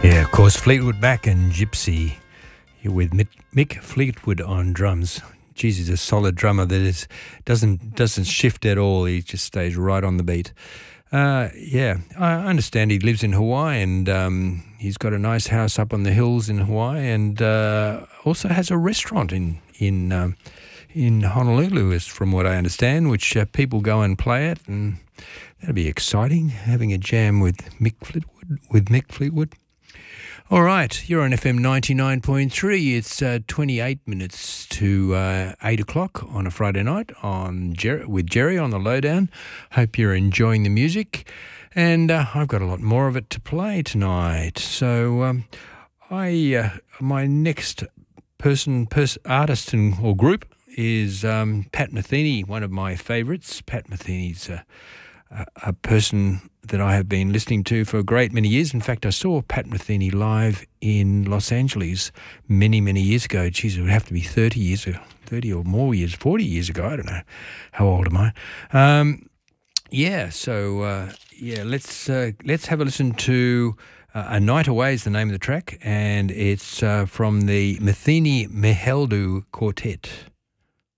Yeah, of course, Fleetwood Mac and Gypsy. You're with Mick Fleetwood on drums. Geez, he's a solid drummer that doesn't shift at all. He just stays right on the beat. Yeah, I understand he lives in Hawaii and he's got a nice house up on the hills in Hawaii and also has a restaurant in Honolulu, is from what I understand, which people go and play at, and that'll be exciting, having a jam with Mick Fleetwood. All right, you're on FM 99.3. It's 28 minutes to 8 o'clock on a Friday night with Jerry on the Lowdown. Hope you're enjoying the music. And I've got a lot more of it to play tonight. So my next artist or group is Pat Metheny, one of my favourites. Pat Metheny's a person that I have been listening to for a great many years. In fact, I saw Pat Metheny live in Los Angeles many, many years ago. Geez, it would have to be 30 or more years, 40 years ago. I don't know. How old am I? Let's have a listen to A Night Away is the name of the track, and it's from the Metheny Meheldu Quartet.